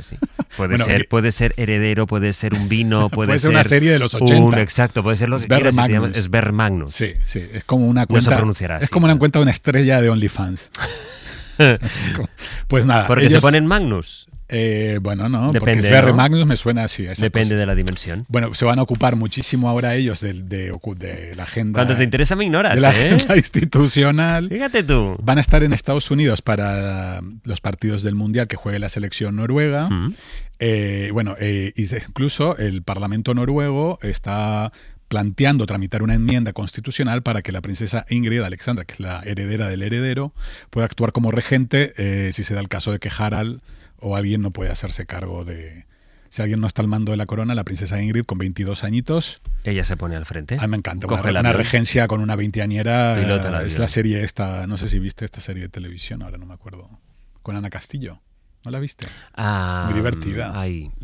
sí. Puede ser heredero, puede ser un vino, puede ser una serie de los 80. Exacto, puede ser lo que Sverre quieras. Magnus. Sverre Magnus. Sí, es como una cuenta. No se pronunciará así. Es como una cuenta de una estrella de OnlyFans. Pues nada. Porque se ponen Magnus. Bueno, no, depende, porque Sverre ¿no? Magnus me suena así. Depende de la dimensión. Bueno, se van a ocupar muchísimo ahora ellos de la agenda. Cuando te interesa me ignoras, de la agenda institucional. Fíjate tú. Van a estar en Estados Unidos para los partidos del Mundial que juegue la selección noruega. Incluso el Parlamento noruego está planteando tramitar una enmienda constitucional para que la princesa Ingrid Alexandra, que es la heredera del heredero, pueda actuar como regente si se da el caso de que Harald o alguien no puede hacerse cargo de... Si alguien no está al mando de la corona, la princesa Ingrid, con 22 añitos... Ella se pone al frente. A mí me encanta. Una regencia con una veinteañera. Es la serie esta... No sé si viste esta serie de televisión, ahora no me acuerdo. Con Ana Castillo. ¿No la viste? Muy divertida.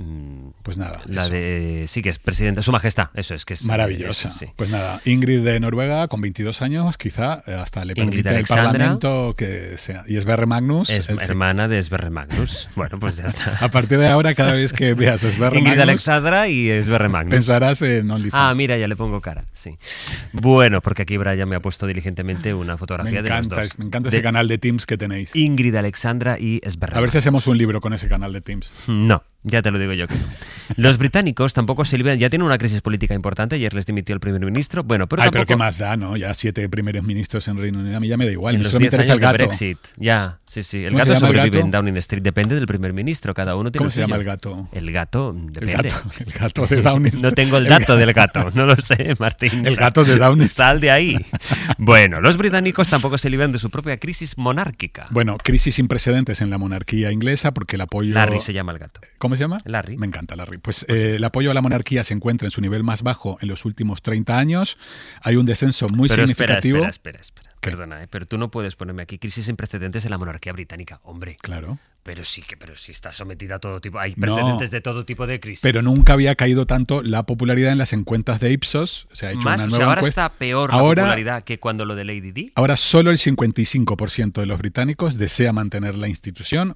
Pues nada. Sí, que es presidenta, Su Majestad. Eso es, que es maravillosa. Sí. Pues nada, Ingrid de Noruega, con 22 años, quizá hasta le permite el Parlamento que sea. Y Sverre Magnus. Es hermana de Sverre Magnus. Bueno, pues ya está. A partir de ahora, cada vez que veas Sverre Magnus... Ingrid Alexandra y Sverre Magnus. Pensarás en OnlyFans. Mira, ya le pongo cara. Sí. Bueno, porque aquí Brian me ha puesto diligentemente una fotografía de los dos. Me encanta ese canal de Teams que tenéis. Ingrid Alexandra y Sverre Magnus. A ver si hacemos un libro con ese canal de Teams. No, ya te lo digo yo que no. Los británicos tampoco se liberan, ya tienen una crisis política importante, ayer les dimitió el primer ministro, pero tampoco... pero ¿qué más da, no? Ya 7 primeros ministros en Reino Unido, a mí ya me da igual. En los 10 años de Brexit, ya, sí. El gato sobrevive en Downing Street, depende del primer ministro, cada uno tiene... ¿Cómo se llama el gato? El gato, depende. El gato de Downing Street. No tengo el dato del gato, no lo sé, Martín. El gato de Downing Street. Sal de ahí. Bueno, los británicos tampoco se liberan de su propia crisis monárquica. Bueno, crisis sin precedentes en la monarquía inglesa, porque el apoyo... Larry se llama el gato. ¿Cómo se llama? Larry. Me encanta Larry. Pues el apoyo a la monarquía se encuentra en su nivel más bajo en los últimos 30 años. Hay un descenso muy significativo. Espera. Perdona, pero tú no puedes ponerme aquí crisis sin precedentes en la monarquía británica, hombre. Claro. Pero sí está sometida a todo tipo. Hay precedentes de todo tipo de crisis. Pero nunca había caído tanto la popularidad en las encuestas de Ipsos. Se ha hecho una nueva ahora encuesta. Está peor la popularidad que cuando lo de Lady Di. Ahora solo el 55% de los británicos desea mantener la institución.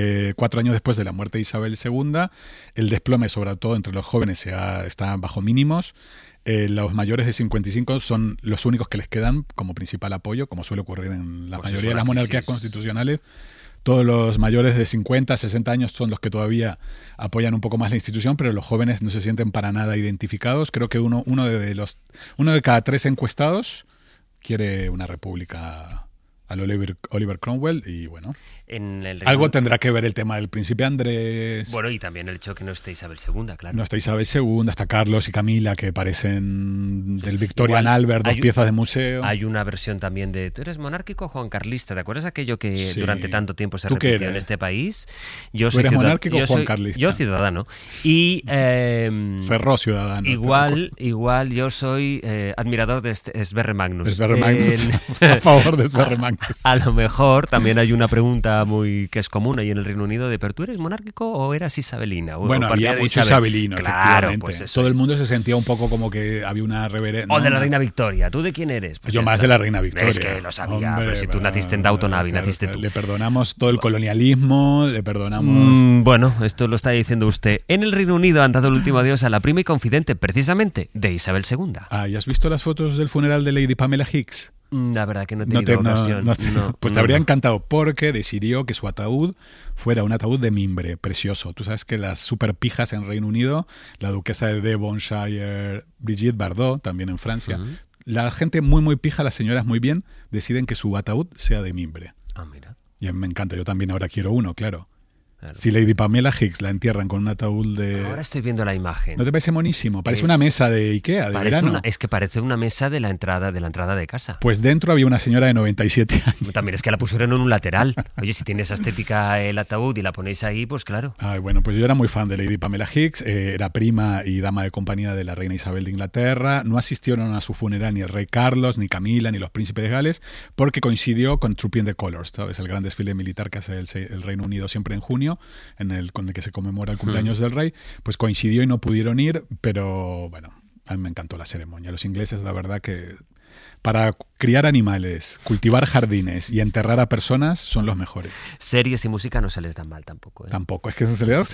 4 años después de la muerte de Isabel II, el desplome, sobre todo entre los jóvenes, está bajo mínimos. Los mayores de 55 son los únicos que les quedan como principal apoyo, como suele ocurrir en la mayoría de las monarquías constitucionales. Todos los mayores de 50, 60 años son los que todavía apoyan un poco más la institución, pero los jóvenes no se sienten para nada identificados. Creo que uno de cada 3 encuestados quiere una república al Oliver Cromwell y bueno, algo tendrá que ver el tema del príncipe Andrés. Bueno, y también el hecho de que no esté Isabel II, claro. No está Isabel II, está Carlos y Camila, que parecen del Victorian Albert, dos piezas de museo. Hay una versión también de ¿tú eres monárquico o juancarlista? ¿Te acuerdas aquello que durante tanto tiempo se repitió en este país? ¿Tú eres monárquico o juancarlista? Yo ciudadano. Y Ferro ciudadano. Igual yo soy admirador de Sverre Magnus. A favor de Sverre Magnus. A lo mejor también hay una pregunta que es común ahí en el Reino Unido ¿pero tú eres monárquico o eras isabelina? Bueno, había mucho isabelino, claro, pues todo el mundo se sentía un poco como que había una reverencia. O de la reina Victoria. ¿Tú de quién eres? Pues yo más de la reina Victoria. Es que lo sabía, pero si tú naciste en Downton Abbey, naciste tú. Le perdonamos todo el colonialismo, le perdonamos... Bueno, esto lo está diciendo usted. En el Reino Unido han dado el último adiós a la prima y confidente, precisamente, de Isabel II. ¿Y has visto las fotos del funeral de Lady Pamela Hicks? La verdad que no he tenido ocasión. Pues te habría encantado porque decidió que su ataúd fuera un ataúd de mimbre, precioso. Tú sabes que las super pijas en Reino Unido, la duquesa de Devonshire, Brigitte Bardot, también en Francia, la gente muy muy pija, las señoras muy bien, deciden que su ataúd sea de mimbre. Mira. Y a mí me encanta, yo también ahora quiero uno, claro. Si Lady Pamela Hicks la entierran con un ataúd de... Ahora estoy viendo la imagen. ¿No te parece monísimo? Parece una mesa de Ikea, de verano. Es que parece una mesa de la entrada de casa. Pues dentro había una señora de 97 años. También es que la pusieron en un lateral. Oye, si tiene esa estética el ataúd y la ponéis ahí, pues claro. Bueno, pues yo era muy fan de Lady Pamela Hicks. Era prima y dama de compañía de la reina Isabel de Inglaterra. No asistieron a su funeral ni el rey Carlos, ni Camila, ni los príncipes de Gales, porque coincidió con Trooping the Colours, ¿sabes? El gran desfile militar que hace el Reino Unido siempre en junio, con el que se conmemora el cumpleaños del rey, pues coincidió y no pudieron ir, pero bueno, a mí me encantó la ceremonia. Los ingleses, la verdad que para criar animales, cultivar jardines y enterrar a personas son los mejores. Series y música no se les dan mal tampoco. Tampoco, es que se les da